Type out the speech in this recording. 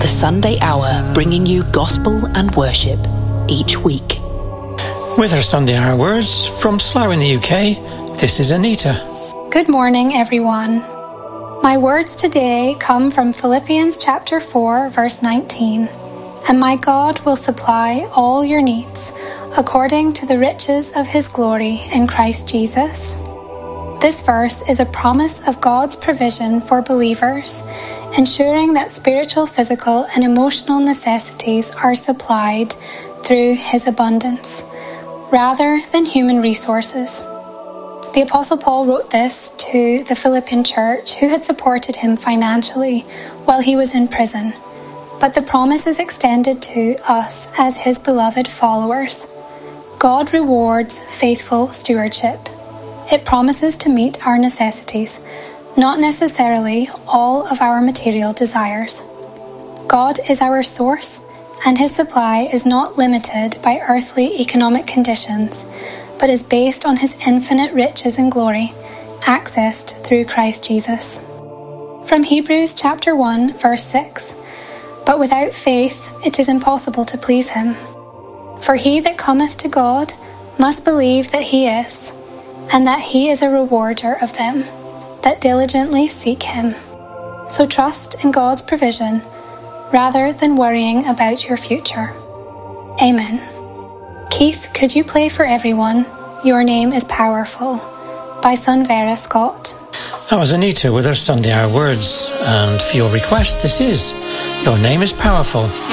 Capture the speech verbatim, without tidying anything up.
The Sunday Hour, bringing you gospel and worship each week. With our Sunday Hour words from Slough in the U K, this is Anita. Good morning, everyone. My words today come from Philippians chapter four, verse nineteen. And my God will supply all your needs according to the riches of his glory in Christ Jesus. This verse is a promise of God's provision for believers, ensuring that spiritual, physical, and emotional necessities are supplied through his abundance, rather than human resources. The Apostle Paul wrote this to the Philippian church, who had supported him financially while he was in prison. But the promise is extended to us as his beloved followers. God rewards faithful stewardship. It promises to meet our necessities, not necessarily all of our material desires. God is our source, and his supply is not limited by earthly economic conditions, but is based on his infinite riches and glory, accessed through Christ Jesus. From Hebrews chapter one, verse six. But without faith it is impossible to please him. For he that cometh to God must believe that he is, and that he is a rewarder of them that diligently seek him. So trust in God's provision, rather than worrying about your future. Amen. Keith, could you play for everyone Your Name is Powerful by Sunvera Scott? That was Anita with her Sunday Hour words. And for your request, this is Your Name is Powerful